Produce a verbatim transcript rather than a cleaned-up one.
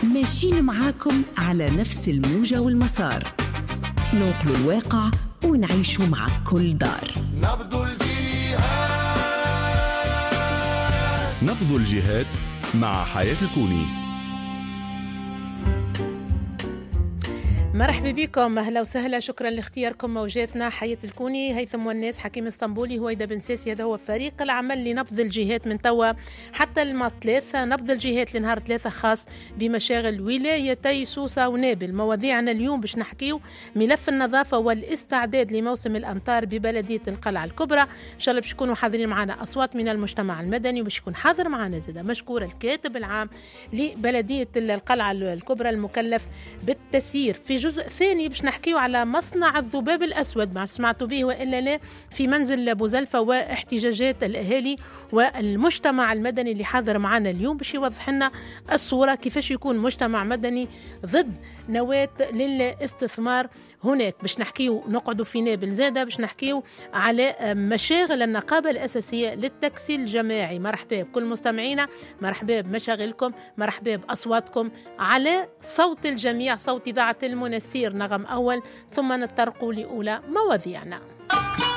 ماشيين معاكم على نفس الموجة والمسار، نوصل الواقع ونعيشوا مع كل دار. نبض الجهاد نبض الجهاد مع حياة الكوني. مرحبا بكم، اهلا وسهلا، شكرا لاختياركم موجاتنا. حياة الكوني، هيثم والناس، حكيم اسطنبولي، هويدا بن ساسي، هذا هو فريق العمل لنبض الجهات من توا حتى الما ثلاثة. نبض الجهات لنهار ثلاثة خاص بمشاغل ولايتي سوسة ونابل. مواضيعنا اليوم باش نحكيو ملف النظافة والاستعداد لموسم الأمطار ببلدية القلعة الكبرى. إن شاء الله باش يكونوا حاضرين معنا أصوات من المجتمع المدني، وباش يكون حاضر معنا زيادة مشكور الكاتب العام لبلدية القلعة الكبرى المكلف بالتسيير. في جزء ثاني باش نحكيو على مصنع الذباب الأسود، ما سمعتوا به وإلا لا، في منزل بوزلفة، واحتجاجات الأهالي والمجتمع المدني اللي حاضر معنا اليوم باش يوضح لنا الصورة كيفاش يكون مجتمع مدني ضد نواة للاستثمار هناك. باش نحكيو نقعدوا في نابل زادة، باش نحكيو على مشاغل النقابة الأساسية للتكسيل الجماعي. مرحبا بكل مستمعينا، مرحبا بمشاغلكم، مرحبا بأصواتكم على صوت الجميع، صوت إذاعة المنستير نغم أول، ثم نتطرقوا لأولى مواضيعنا.